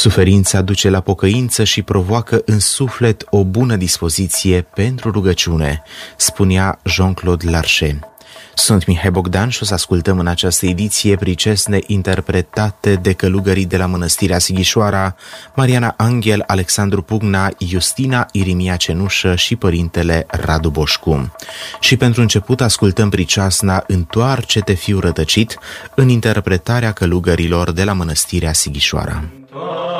Suferința duce la pocăință și provoacă în suflet o bună dispoziție pentru rugăciune, spunea Jean-Claude Larcher. Sunt Mihai Bogdan și o să ascultăm în această ediție pricesne interpretate de călugării de la Mănăstirea Sighișoara, Mariana Anghel, Alexandru Pugna, Justina Irimia Cenușă și părintele Radu Boșcu. Și pentru început ascultăm priceasna Întoarce-te, fiu rătăcit, în interpretarea călugărilor de la Mănăstirea Sighișoara.